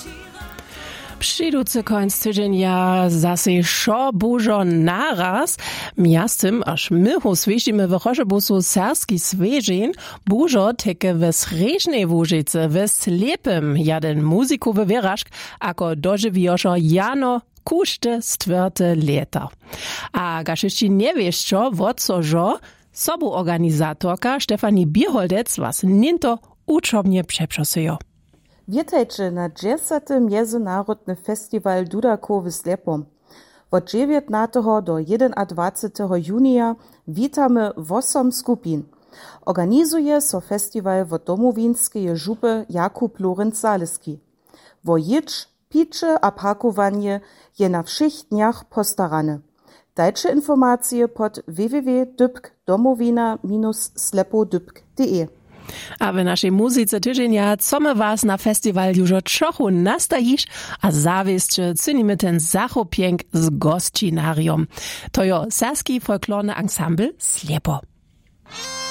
Přijdúce końc tydzienia zase šo bužo naraz. Miastym, aż my ho słyšimy w Chorzobusu serski svežin, bužo teke w Srežnej Łužice, w Slepym, jeden muzikowy wyrażk, ako dożywioszo Jano kušte stvrte leta. A gaž ešte nevieš čo, vodcožo, sobu organizatorka Stefanie Bierholdec was ninto učobnie przeprosuje. Witajcie na 10. Międzynarodny Festiwal Dudakow w Slepom. Od 19 do 21 junia witamy 8 skupin. Organizuje so festiwal w domowinskiej żupy Jakub Lorenz-Zaleski. Wo jedź, picie a parkowanie je na všich dniach postarane. Dalsze informacje pod www.domowina-slepo.de. A w naszej muzyce tydzienia chcemy was na festiwal już od czochu nastajić, a zawieszcze cenimy ten zachopięk z goscinarium. To jo Saski folklorny ensemble Slepo.